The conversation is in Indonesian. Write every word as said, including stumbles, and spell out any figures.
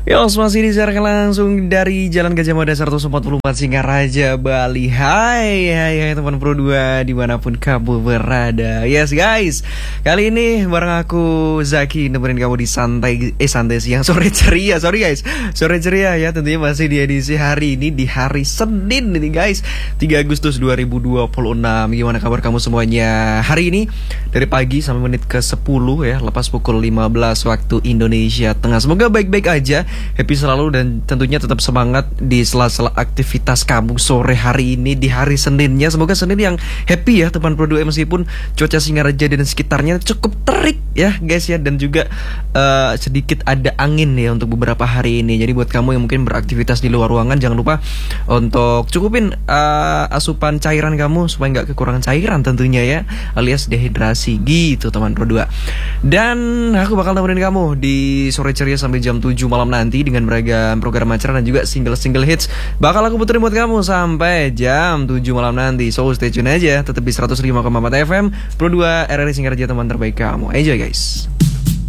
Yos, masih disiarkan langsung dari Jalan Gajah Mada seratus empat puluh empat Singaraja, Bali. Hai, hai, hai teman Pro dua dimanapun kamu berada. Yes guys, kali ini bareng aku Zaki nemenin kamu di santai Eh santai siang, sore ceria. Sorry guys, sore ceria ya. Tentunya masih di edisi hari ini, di hari Senin ini guys, tiga Agustus dua ribu dua puluh enam. Gimana kabar kamu semuanya hari ini? Dari pagi sampai menit ke sepuluh ya, lepas pukul lima belas waktu Indonesia Tengah. Semoga baik-baik aja, happy selalu, dan tentunya tetap semangat di sela-sela aktivitas kamu sore hari ini di hari Seninnya. Semoga Senin yang happy ya teman Pro dua, meskipun cuaca Singaraja dan sekitarnya cukup terik ya guys ya, dan juga uh, sedikit ada angin ya untuk beberapa hari ini. Jadi buat kamu yang mungkin beraktivitas di luar ruangan, jangan lupa untuk cukupin uh, asupan cairan kamu supaya nggak kekurangan cairan tentunya ya, alias dehidrasi gitu teman Pro dua. Dan aku bakal nemenin kamu di sore ceria sampai jam tujuh malam nanti dengan beragam program acara dan juga single-single hits bakal aku puterin buat kamu sampai jam tujuh malam nanti. So stay tune aja, tetap di seratus lima koma empat F M Pro dua R R I Singaraja, teman terbaik kamu. Enjoy guys.